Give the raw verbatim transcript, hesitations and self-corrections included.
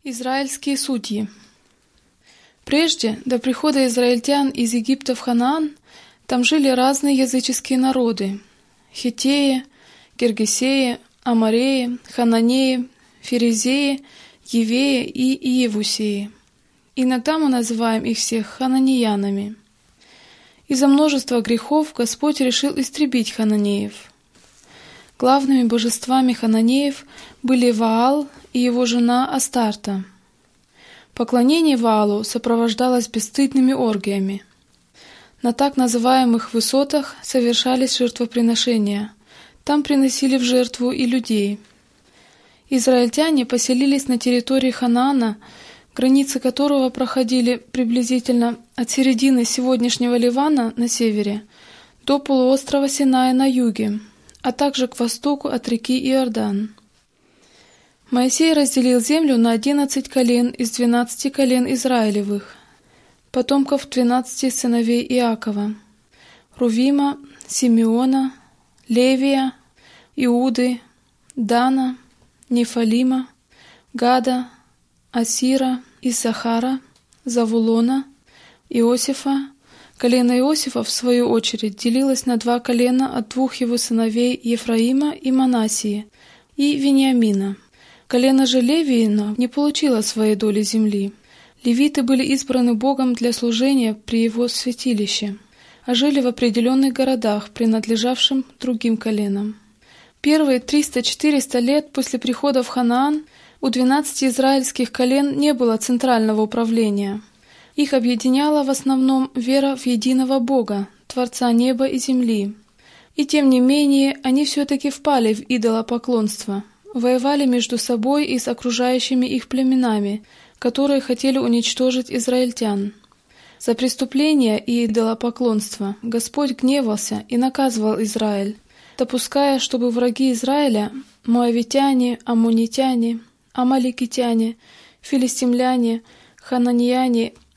Израильские судьи. Прежде, до прихода израильтян из Египта в Ханаан, там жили разные языческие народы – хиттеи, гиргесеи, амореи, хананеи, ферезеи, евеи и иевусеи. Иногда мы называем их всех хананеянами. Из-за множества грехов Господь решил истребить хананеев. Главными божествами хананеев были Ваал и его жена Астарта. Поклонение Ваалу сопровождалось бесстыдными оргиями. На так называемых высотах совершались жертвоприношения. Там приносили в жертву и людей. Израильтяне поселились на территории Ханаана, границы которого проходили приблизительно от середины сегодняшнего Ливана на севере до полуострова Синая на юге, а также к востоку от реки Иордан. Моисей разделил землю на одиннадцать колен из двенадцати колен Израилевых, потомков двенадцати сыновей Иакова: Рувима, Симеона, Левия, Иуды, Дана, Нефалима, Гада, Асира, Иссахара, Завулона, Иосифа. Колено Иосифа, в свою очередь, делилось на два колена от двух его сыновей Ефраима и Манассии, и Вениамина. Колено же Левиина не получило своей доли земли. Левиты были избраны Богом для служения при его святилище, а жили в определенных городах, принадлежавшим другим коленам. Первые триста-четыреста лет после прихода в Ханаан у двенадцати израильских колен не было центрального управления. Их объединяла в основном вера в единого Бога, Творца неба и земли. И тем не менее, они все-таки впали в идолопоклонство, воевали между собой и с окружающими их племенами, которые хотели уничтожить израильтян. За преступления и идолопоклонство Господь гневался и наказывал Израиль, допуская, чтобы враги Израиля, моавитяне, аммонитяне, амаликитяне, филистимляне, хананеяне